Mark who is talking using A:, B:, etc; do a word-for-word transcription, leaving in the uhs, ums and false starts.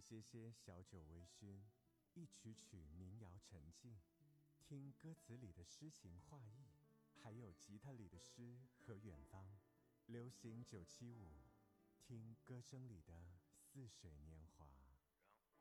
A: 些些小酒微醺，一曲曲民谣沉静，听歌词里的诗情画意，还有吉他里的诗和远方。流行九七五，听歌声里的似水年华。